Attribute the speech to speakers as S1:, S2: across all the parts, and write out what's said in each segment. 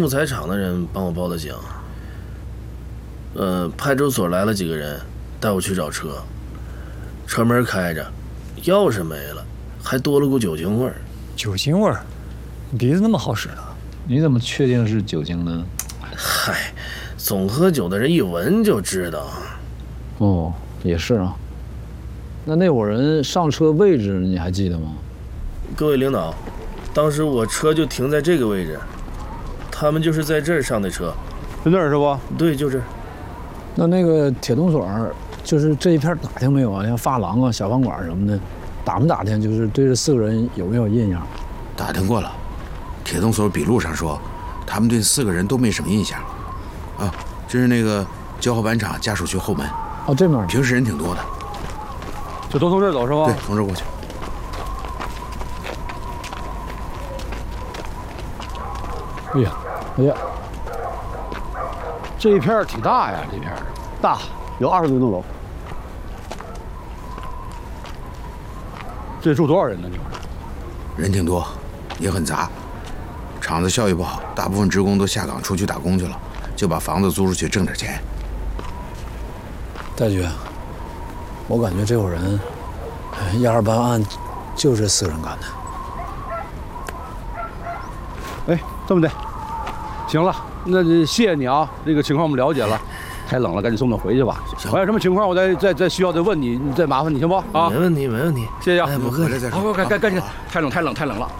S1: 木材厂的人帮我报的警。派出所来了几个人，带我去找车。车门开着，钥匙没了，还多了股酒精味儿。
S2: 酒精味儿？你鼻子那么好使的？
S3: 你怎么确定是酒精呢？
S1: 嗨，总喝酒的人一闻就知道。
S3: 哦，也是啊。那伙人上车位置你还记得吗？
S1: 各位领导，当时我车就停在这个位置，他们就是在这儿上的车。
S4: 在那儿是不？
S1: 对，就这儿。
S3: 那个铁洞所，就是这一片打听没有啊？像发廊啊、小饭馆什么的，打没打听？就是对这4个人有没有印象？
S5: 打听过了，铁洞所笔录上说，他们对4个人都没什么印象。啊，这是那个交河板厂家属区后门。
S3: 哦，这面
S5: 平时人挺多的。
S4: 就都从这儿走是吧？
S5: 对，从这儿过去。
S3: 哎呀，
S4: 这一片挺大呀，这片大，有20多栋楼。这住多少人呢？这会儿
S5: 人挺多，也很杂。厂子效益不好，大部分职工都下岗出去打工去了，就把房子租出去挣点钱。
S3: 戴局，我感觉这伙人128案就这4个人干的。
S4: 哎，这么的，行了，那就谢谢你啊，这个情况我们了解了。太冷了，赶紧送他回去吧。我有什么情况，我再需要再问你，再麻烦你行不？啊，
S1: 没问题，没问题，
S4: 谢谢啊。
S1: 哎，不客气。
S4: 好，赶紧，太冷了。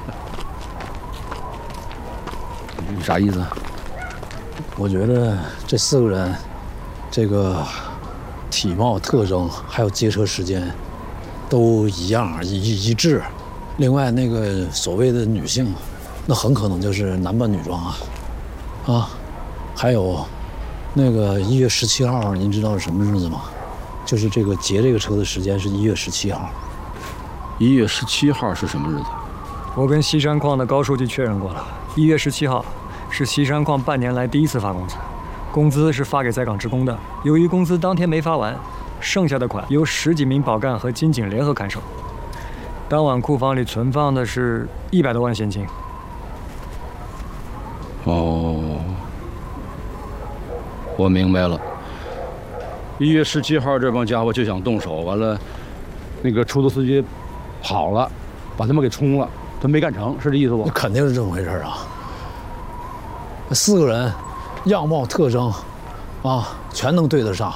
S4: 你啥意思？
S3: 我觉得这4个人，这个体貌特征还有劫车时间都一样一致。另外那个所谓的女性，那很可能就是男扮女装啊，还有那个1月17号，您知道是什么日子吗？就是这个劫这个车的时间是1月17号。
S4: 1月17号是什么日子？
S2: 我跟西山矿的高书记确认过了，1月17号是西山矿半年来第一次发工资，工资是发给在岗职工的。由于工资当天没发完，剩下的款由10几名保干和金警联合看守。当晚库房里存放的是100多万现金。
S4: 哦，我明白了。1月17号，这帮家伙就想动手，完了，那个出租司机跑了，把他们给冲了，他没干成，是这意思不？
S3: 肯定是这么回事啊。4个人，样貌特征，全能对得上。